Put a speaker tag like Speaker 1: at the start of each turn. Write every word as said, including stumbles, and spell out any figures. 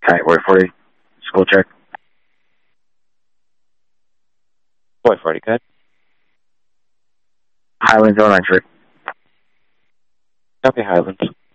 Speaker 1: Hi, Boy forty. School check.
Speaker 2: Boy forty, good.
Speaker 1: Highlands Elementary.
Speaker 2: Copy, Highlands.